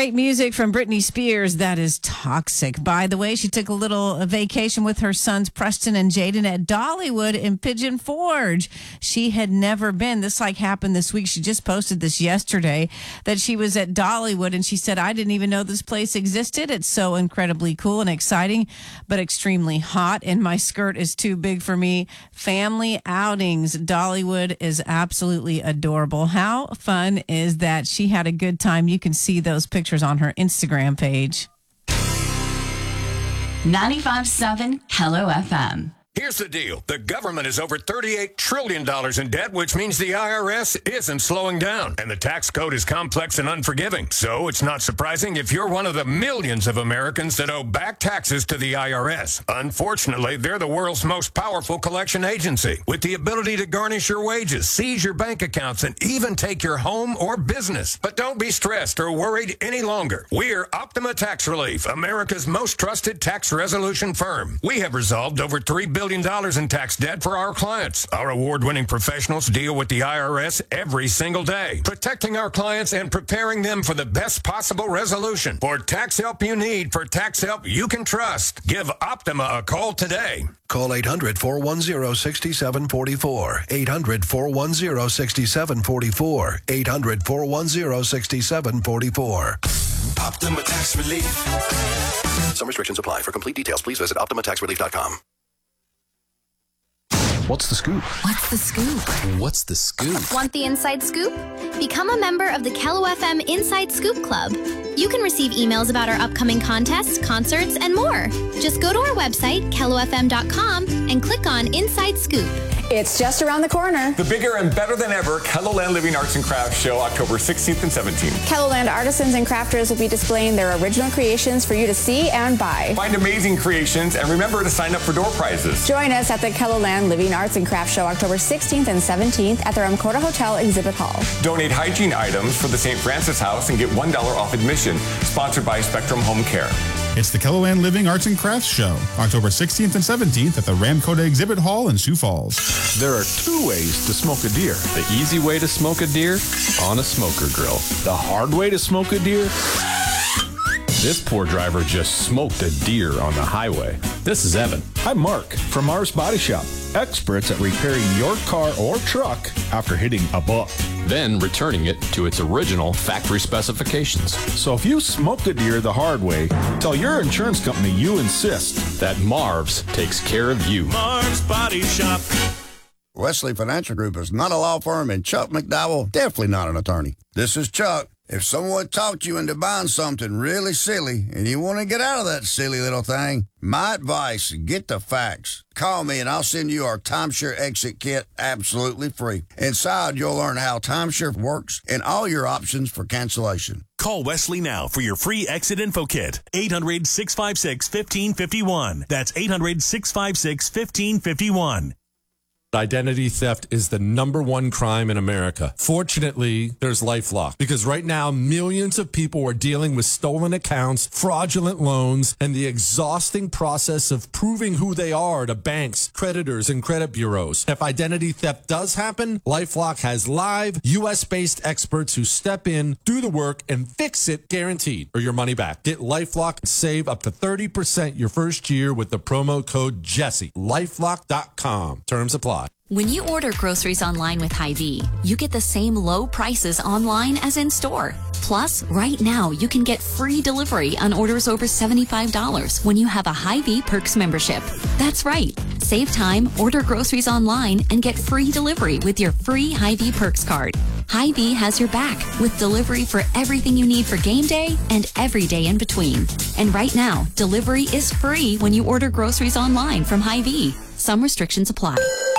Great music from Britney Spears. That is Toxic. By the way, she took a little vacation with her sons, Preston and Jaden, at Dollywood in Pigeon Forge. She had never been. This happened this week. She just posted this yesterday that she was at Dollywood, and she said, I didn't even know this place existed. It's so incredibly cool and exciting, but extremely hot, and my skirt is too big for me. Family outings. Dollywood is absolutely adorable. How fun is that? She had a good time. You can see those pictures on her Instagram page. 95.7 Hello FM. Here's the deal. The government is over $38 trillion in debt, which means the IRS isn't slowing down. And the tax code is complex and unforgiving. So it's not surprising if you're one of the millions of Americans that owe back taxes to the IRS. Unfortunately, they're the world's most powerful collection agency, with the ability to garnish your wages, seize your bank accounts, and even take your home or business. But don't be stressed or worried any longer. We're Optima Tax Relief, America's most trusted tax resolution firm. We have resolved over $3 billion in tax debt for our clients. Our award-winning professionals deal with the IRS every single day, protecting our clients and preparing them for the best possible resolution. For tax help you need, for tax help you can trust, give Optima a call today. Call 800-410-6744. 800-410-6744. 800-410-6744. Optima Tax Relief. Some restrictions apply. For complete details, please visit OptimaTaxRelief.com. What's the scoop? What's the scoop? What's the scoop? Want the inside scoop? Become a member of the Kello FM Inside Scoop Club. You can receive emails about our upcoming contests, concerts, and more. Just go to our website, kellofm.com, and click on Inside Scoop. It's just around the corner. The bigger and better than ever KELLOLAND Living Arts and Crafts Show, October 16th and 17th. KELLOLAND artisans and crafters will be displaying their original creations for you to see and buy. Find amazing creations and remember to sign up for door prizes. Join us at the KELLOLAND Living Arts and Crafts Show, October 16th and 17th at the Ramkota Hotel Exhibit Hall. Donate hygiene items for the St. Francis House and get $1 off admission. Sponsored by Spectrum Home Care. It's the KELLOLAND Living Arts and Crafts Show, October 16th and 17th at the Ramkota Exhibit Hall in Sioux Falls. There are two ways to smoke a deer. The easy way to smoke a deer? On a smoker grill. The hard way to smoke a deer? This poor driver just smoked a deer on the highway. This is Evan. I'm Mark from Mars Body Shop. Experts at repairing your car or truck after hitting a buck. Then returning it to its original factory specifications. So if you smoked a deer the hard way, tell your insurance company you insist that Marv's takes care of you. Mars Body Shop. Wesley Financial Group is not a law firm, and Chuck McDowell definitely not an attorney. This is Chuck. If someone talked you into buying something really silly and you want to get out of that silly little thing, my advice, get the facts. Call me and I'll send you our Timeshare Exit Kit absolutely free. Inside, you'll learn how timeshare works and all your options for cancellation. Call Wesley now for your free exit info kit. 800-656-1551. That's 800-656-1551. Identity theft is the #1 crime in America. Fortunately, there's LifeLock, because right now millions of people are dealing with stolen accounts, fraudulent loans, and the exhausting process of proving who they are to banks, creditors, and credit bureaus. If identity theft does happen, LifeLock has live US-based experts who step in, do the work, and fix it guaranteed, or your money back. Get LifeLock and save up to 30% your first year with the promo code Jesse. LifeLock.com. Terms apply. When you order groceries online with Hy-Vee, you get the same low prices online as in store. Plus, right now, you can get free delivery on orders over $75 when you have a Hy-Vee Perks membership. That's right. Save time, order groceries online, and get free delivery with your free Hy-Vee Perks card. Hy-Vee has your back with delivery for everything you need for game day and every day in between. And right now, delivery is free when you order groceries online from Hy-Vee. Some restrictions apply.